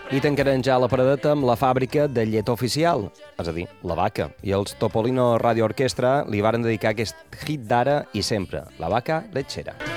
I tancarem ja la paradeta amb la fàbrica de llet oficial, és a dir, la vaca. I els Topolino Radio Orquestra li varen dedicar aquest hit d'ara i sempre, la vaca lechera.